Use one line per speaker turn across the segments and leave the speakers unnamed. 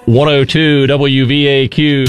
102 WVAQ.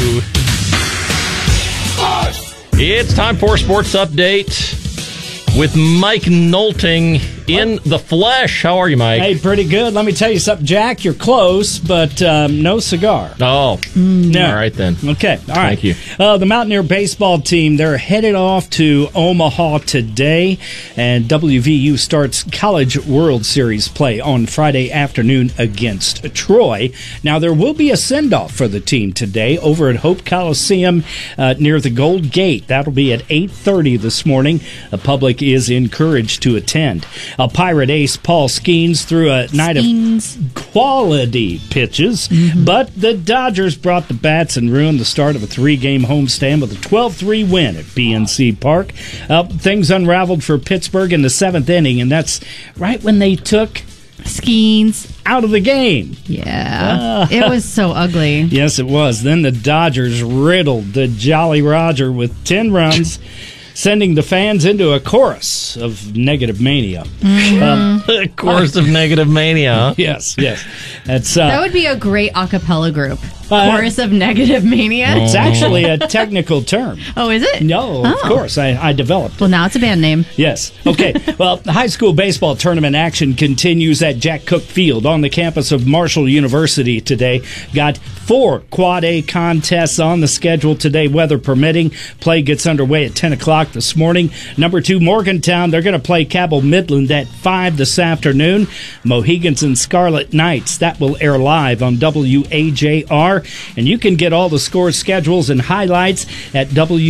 It's time for Sports Update with Mike Nolting in the flesh. How are you, Mike?
Hey, pretty good. Let me tell you something, Jack. You're close, but no cigar.
Oh,
no.
All right then.
Okay, all right.
Thank you.
The Mountaineer baseball team, they're headed off to Omaha today, and WVU starts College World Series play on Friday afternoon against Troy. Now, there will be a send-off for the team today over at Hope Coliseum near the Gold Gate. That'll be at 8:30 this morning. The public is encouraged to attend. Pirate ace Paul Skeens threw a night of quality pitches, but the Dodgers brought the bats and ruined the start of a 3-game homestand with a 12-3 win at PNC Park. Things unraveled for Pittsburgh in the 7th inning, and that's right when they took
Skeens
out of the game.
Yeah. It was so ugly.
Yes, it was. Then the Dodgers riddled the Jolly Roger with 10 runs, sending the fans into a chorus of negative mania.
A chorus of negative mania.
Yes. That's
that would be a great a cappella group. Chorus of negative mania.
It's actually a technical term.
Oh, is it?
No, of course. I developed it.
Well, now it's a band name.
Yes. Okay. Well, the high school baseball tournament action continues at Jack Cook Field on the campus of Marshall University today. Got 4 Quad A contests on the schedule today, weather permitting. Play gets underway at 10 o'clock this morning. Number 2, Morgantown. They're going to play Cabell Midland at 5 this afternoon. Mohegans and Scarlet Knights. That will air live on WAJR. And you can get all the score schedules and highlights at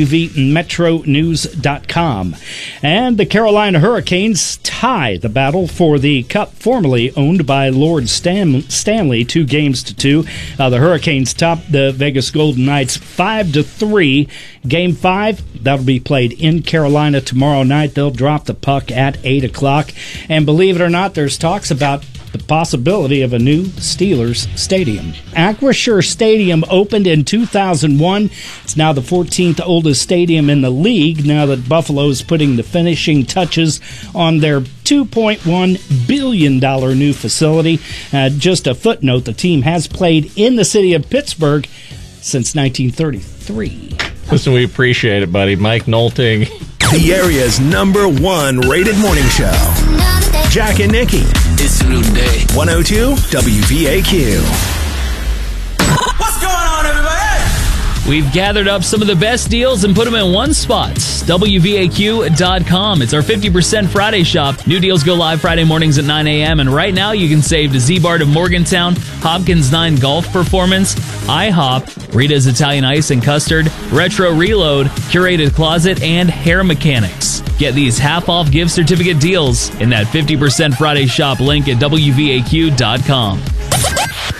WVMetroNews.com. And the Carolina Hurricanes tie the battle for the Cup, formerly owned by Lord Stanley, 2-2. The Hurricanes top the Vegas Golden Knights 5-3. Game 5, that'll be played in Carolina tomorrow night. They'll drop the puck at 8 o'clock. And believe it or not, there's talks about the possibility of a new Steelers stadium. Acrisure Stadium opened in 2001. It's now the 14th oldest stadium in the league now that Buffalo is putting the finishing touches on their $2.1 billion new facility. Just a footnote, the team has played in the city of Pittsburgh since 1933.
Listen, we appreciate it, buddy. Mike Nolting.
The area's #1 rated morning show. Jack and Nikki.
It's a new day.
102 WVAQ.
What's going on, everybody?
We've gathered up some of the best deals and put them in one spot. WVAQ.com. It's our 50% Friday shop. New deals go live Friday mornings at 9 a.m. And right now you can save to Z-Bar to Morgantown, Hopkins 9 Golf Performance, IHOP, Rita's Italian Ice and Custard, Retro Reload, Curated Closet, and Hair Mechanics. Get these half-off gift certificate deals in that 50% Friday shop link at WVAQ.com.